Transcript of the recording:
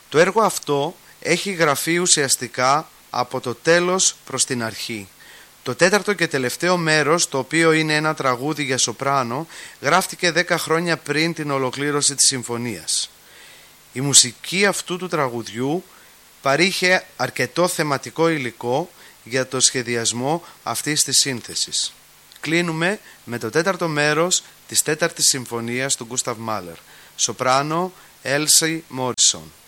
Το έργο αυτό έχει γραφεί ουσιαστικά από το τέλος προς την αρχή. Το τέταρτο και τελευταίο μέρος, το οποίο είναι ένα τραγούδι για σοπράνο, γράφτηκε 10 χρόνια πριν την ολοκλήρωση της συμφωνίας. Η μουσική αυτού του τραγουδιού παρήχε αρκετό θεματικό υλικό για το σχεδιασμό αυτής της σύνθεσης. Κλείνουμε με το τέταρτο μέρος της τέταρτης συμφωνίας του Γκούσταβ Μάλερ. Σοπράνο Έλσι Μόρισον.